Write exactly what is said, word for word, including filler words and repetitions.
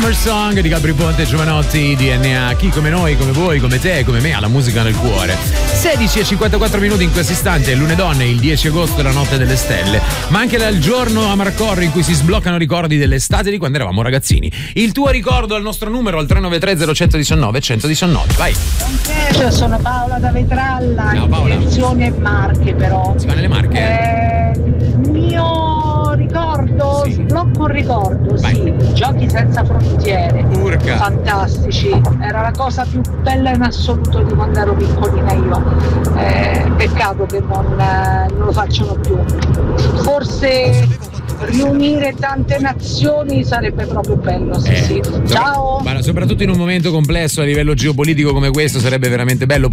Summer Song di Gabri Ponte e Giovanotti, D N A. Chi come noi, come voi, come te, come me ha la musica nel cuore. sedici e cinquantaquattro minuti in questo istante, è lunedonne, il dieci agosto, la notte delle stelle, ma anche il giorno a Marcorri in cui si sbloccano ricordi dell'estate di quando eravamo ragazzini. Il tuo ricordo al nostro numero al tre nove tre zero uno uno nove uno uno nove, vai. Io sono Paola da Vetralla, Ciao, Paola. in direzione Marche però. Si va nelle Marche? Eh, il mio ricordo, Sì. sblocco un ricordo, Vai. sì, Giochi senza frontiere. Urca. Fantastici, era la cosa più bella in assoluto di quando ero piccolina io. Eh, peccato che non, eh, non lo facciano più. Forse riunire tante nazioni sarebbe proprio bello, sì, Eh, sì. sopra- Ciao! Ma soprattutto in un momento complesso a livello geopolitico come questo sarebbe veramente bello.